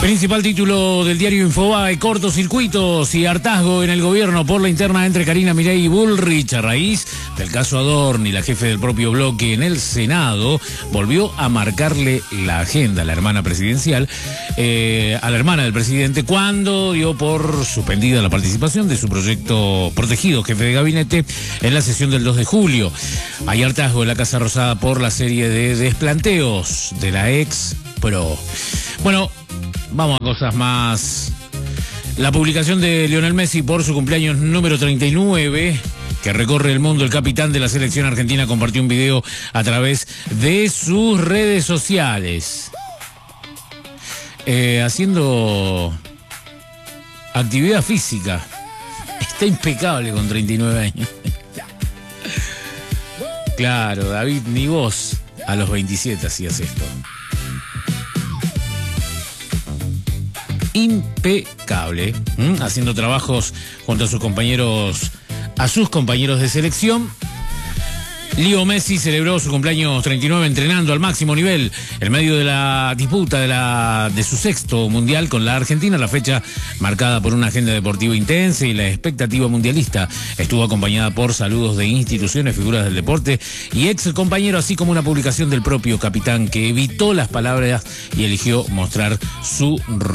Principal título del diario Infobae: cortocircuitos y hartazgo en el gobierno por la interna entre Karina Milei y Bullrich. A raíz del caso Adorni, la jefe del propio bloque en el Senado volvió a marcarle la agenda a la hermana presidencial, a la hermana del presidente, cuando dio por suspendida la participación de su proyecto protegido jefe de gabinete en la sesión del 2 de julio. Hay hartazgo en la Casa Rosada por la serie de desplanteos de la ex pro. Bueno, vamos a cosas más. La publicación de Lionel Messi por su cumpleaños número 39, que recorre el mundo. El capitán de la selección argentina compartió un video a través de sus redes sociales, haciendo actividad física. Está impecable con 39 años. Claro, David, ni vos a los 27 hacías esto. Impecable, haciendo trabajos junto a sus compañeros de selección. Leo Messi celebró su cumpleaños 39 entrenando al máximo nivel en medio de la disputa de su sexto mundial con la Argentina. La fecha, marcada por una agenda deportiva intensa y la expectativa mundialista, estuvo acompañada por saludos de instituciones, figuras del deporte y ex compañero, así como una publicación del propio capitán, que evitó las palabras y eligió mostrar su